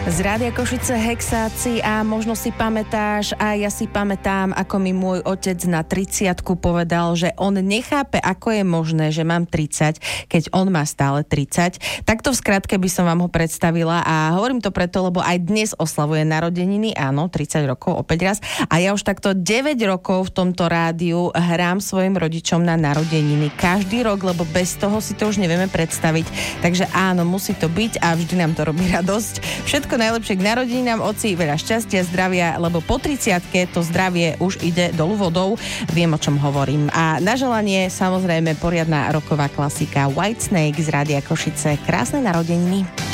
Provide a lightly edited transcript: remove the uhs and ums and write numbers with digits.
Z Rádia Košice Hexáci a možno si pamätáš, a ja si pamätám, ako mi môj otec na 30-ku povedal, že on nechápe, ako je možné, že mám 30, keď on má stále 30. Takto v skratke by som vám ho predstavila a hovorím to preto, lebo aj dnes oslavuje narodeniny, áno, 30 rokov, opäť raz. A ja už takto 9 rokov v tomto rádiu hrám svojim rodičom na narodeniny. Každý rok, lebo bez toho si to už nevieme predstaviť. Takže áno, musí to byť a vždy nám to robí radosť. Všetko najlepšie k narodeninám, oci, veľa šťastia, zdravia, lebo po 30-ke to zdravie už ide dolu vodou. Viem, o čom hovorím. A na želanie samozrejme poriadna roková klasika Whitesnake z Rádia Košice. Krásne narodeniny.